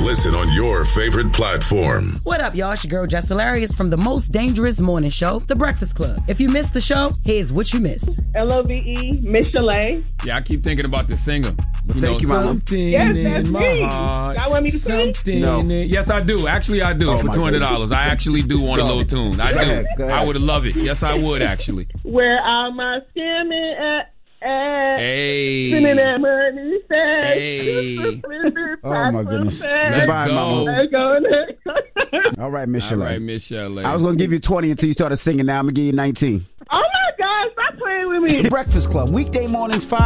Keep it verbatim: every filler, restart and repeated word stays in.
Listen on your favorite platform. What up, y'all? It's your girl, Jess Hilarious from the most dangerous morning show, The Breakfast Club. If you missed the show, here's what you missed. L O V E, Miss Chalet. Yeah, I keep thinking about the singer. You Thank know, you, Mama. something Yes, that's in my me. heart. Y'all want me to sing? Something No. in- Yes, I do. Actually, I do. Oh, for my two hundred dollars. goodness. I actually do want a Go. little tune. I Go do. ahead, go ahead. I would love it. Yes, I would, actually. Where are my skimming at? at Hey. Spending that money fast. Hey. Oh, my goodness. Let's Goodbye, go. Mama. Let's go. All right, Miss All Chalet. right, Miss Chalet. I was going to give you twenty until you started singing. Now I'm going to give you nineteen. Oh, my God. Stop playing with me. Breakfast Club, weekday mornings, five